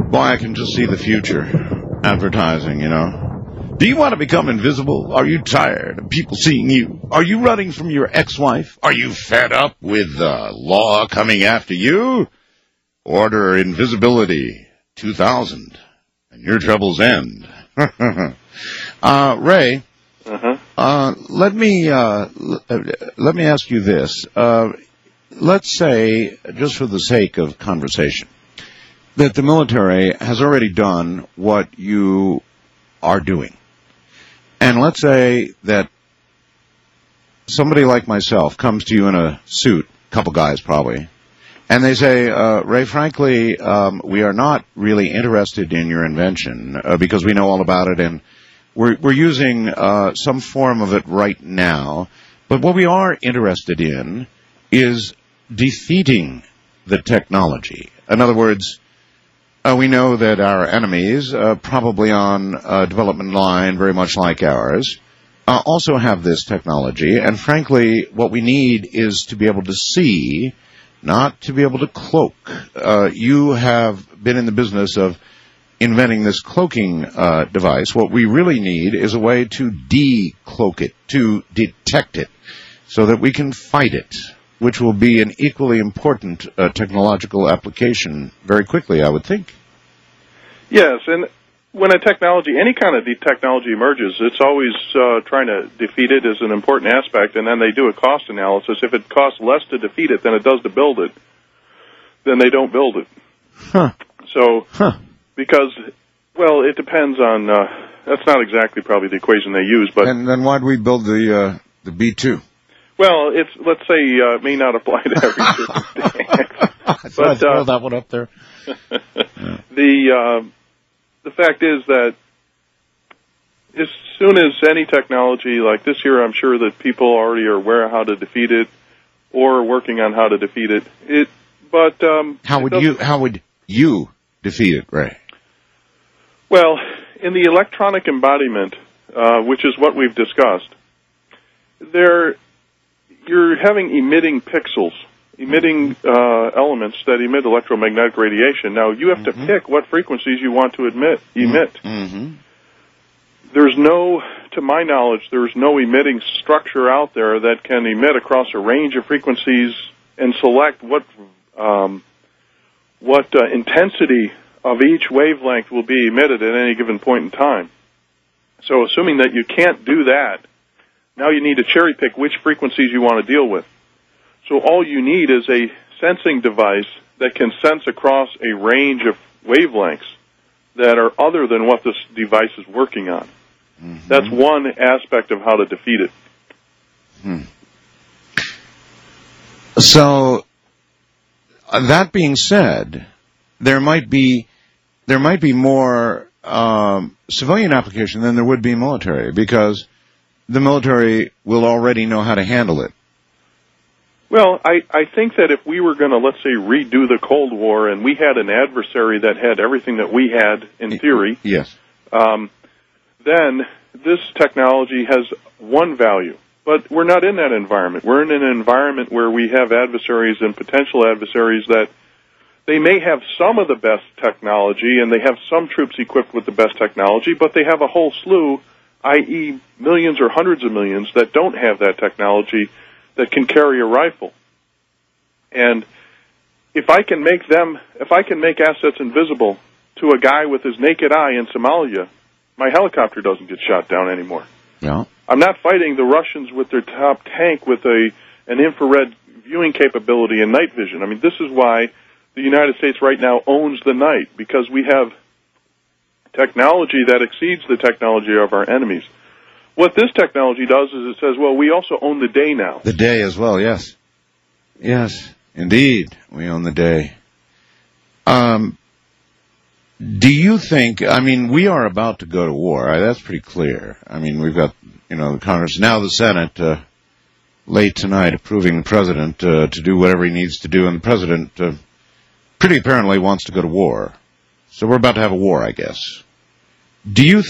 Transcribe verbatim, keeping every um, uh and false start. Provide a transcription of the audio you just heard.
Boy, I can just see the future. Advertising, you know. Do you want to become invisible? Are you tired of people seeing you? Are you running from your ex-wife? Are you fed up with the law coming after you? Order Invisibility two thousand, and your troubles end. uh, Ray, uh-huh. uh, let me uh, l- let me ask you this. Uh, let's say, just for the sake of conversation, that the military has already done what you are doing. And let's say that somebody like myself comes to you in a suit, a couple guys probably, and they say, uh, Ray, frankly, um, we are not really interested in your invention uh, because we know all about it, and we're, we're using uh, some form of it right now. But what we are interested in is defeating the technology. In other words, Uh, we know that our enemies, uh, probably on a development line very much like ours, uh, also have this technology. And frankly, what we need is to be able to see, not to be able to cloak. Uh, you have been in the business of inventing this cloaking uh, device. What we really need is a way to de-cloak it, to detect it, so that we can fight it, which will be an equally important uh, technological application very quickly, I would think. Yes, and when a technology, any kind of de- technology emerges, it's always uh, trying to defeat it is an important aspect, and then they do a cost analysis. If it costs less to defeat it than it does to build it, then they don't build it. Huh. So, huh. because, well, it depends on, uh, that's not exactly probably the equation they use, but... And then why do we build the uh, the B two? Well, it's, let's say, uh, it may not apply to every circumstance. So but, I throw uh, that one up there. yeah. The, uh, the fact is that as soon as any technology, like this year, I'm sure that people already are aware of how to defeat it or working on how to defeat it. It, but, um... How would you, how would you defeat it, Ray? Well, in the electronic embodiment, uh, which is what we've discussed, there, you're having emitting pixels, emitting uh, elements that emit electromagnetic radiation. Now, you have mm-hmm. to pick what frequencies you want to emit. emit. Mm-hmm. There's no, to my knowledge, there's no emitting structure out there that can emit across a range of frequencies and select what um, what uh, intensity of each wavelength will be emitted at any given point in time. So assuming that you can't do that, now you need to cherry pick which frequencies you want to deal with. So all you need is a sensing device that can sense across a range of wavelengths that are other than what this device is working on. Mm-hmm. That's one aspect of how to defeat it. Hmm. So, uh, that being said, there might be there might be more um, civilian application than there would be military, because the military will already know how to handle it. Well, I, I think that if we were going to, let's say, redo the Cold War and we had an adversary that had everything that we had in theory, yes, um, then this technology has one value. But we're not in that environment. We're in an environment where we have adversaries and potential adversaries that they may have some of the best technology and they have some troops equipped with the best technology, but they have a whole slew, that is millions or hundreds of millions, that don't have that technology that can carry a rifle. And if I can make them, if I can make assets invisible to a guy with his naked eye in Somalia, my helicopter doesn't get shot down anymore. Yeah. I'm not fighting the Russians with their top tank with a an infrared viewing capability and night vision. I mean, this is why the United States right now owns the night, because we have technology that exceeds the technology of our enemies. What this technology does is it says, well, we also own the day now. The day as well, yes. Yes, indeed, we own the day. Um, do you think, I mean, we are about to go to war. Right? That's pretty clear. I mean, we've got, you know, the Congress, now the Senate, uh, late tonight approving the President uh, to do whatever he needs to do, and the President uh, pretty apparently wants to go to war. So we're about to have a war, I guess. Do you